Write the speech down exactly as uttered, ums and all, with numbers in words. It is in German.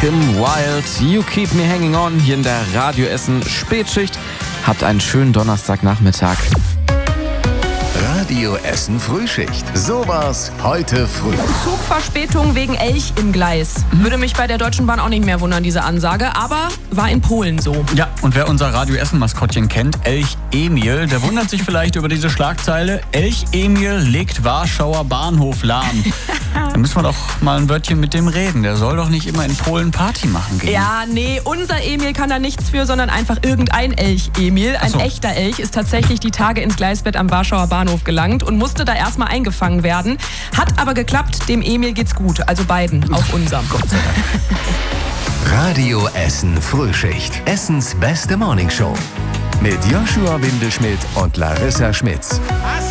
Kim Wilde, You Keep Me Hanging On, hier in der Radio Essen Spätschicht. Habt einen schönen Donnerstagnachmittag. Radio Essen Frühschicht. So war's heute früh. Zugverspätung wegen Elch im Gleis. Würde mich bei der Deutschen Bahn auch nicht mehr wundern, diese Ansage, aber war in Polen so. Ja, und wer unser Radio Essen Maskottchen kennt, Elch Emil, der wundert sich vielleicht über diese Schlagzeile. Elch Emil legt Warschauer Bahnhof lahm. Da müssen wir doch mal ein Wörtchen mit dem reden. Der soll doch nicht immer in Polen Party machen gehen. Ja, nee, unser Emil kann da nichts für, sondern einfach irgendein Elch Emil. Ein Ach so. echter Elch ist tatsächlich die Tage ins Gleisbett am Warschauer Bahnhof gelangt und musste da erstmal eingefangen werden. Hat aber geklappt, dem Emil geht's gut. Also beiden, auch unserem. Gott sei Dank. Radio Essen Frühschicht. Essens beste Morningshow. Mit Joshua Windelschmidt und Larissa Schmitz.